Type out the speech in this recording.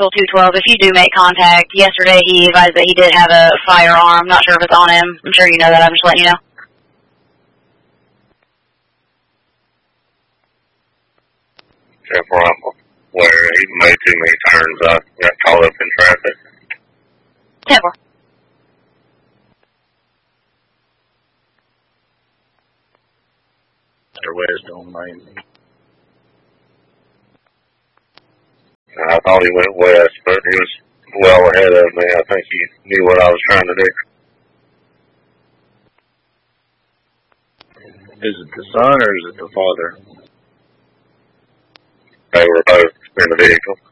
Bill 212. If you do make contact, yesterday he advised that he did have a firearm. Not sure if it's on him. I'm sure you know that. I'm just letting you know. I'm aware he made too many turns. I got caught up in traffic. 10-4. Mr. West on Main. I thought he went west, but he was well ahead of me. I think he knew what I was trying to do. Is it the son or is it the father? They were both in the vehicle.